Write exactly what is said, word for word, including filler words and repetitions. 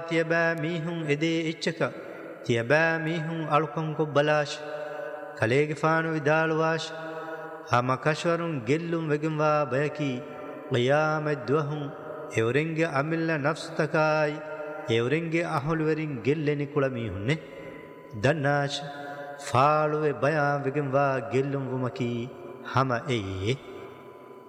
තියබෑ මීහුන් එදේ එච්චක තියබෑ මීහුන් අලුකම් කොබ්බලාශ කලේගෙ ෆානු විදාළුවාශ හමකශ්වරුන් ගෙල්ලුම් වෙගෙන්වා බයකි qiyamet duahum එවරෙන්ගේ අමිල්ල නෆ්ස්තකයි එවරෙන්ගේ අහොල්වරින් ගෙල්ලෙනි කුළමී හුන්නේ දන්නාච ෆාළුවේ bare වෙගෙන්වා ගෙල්ලුම් වුමකි හම එයි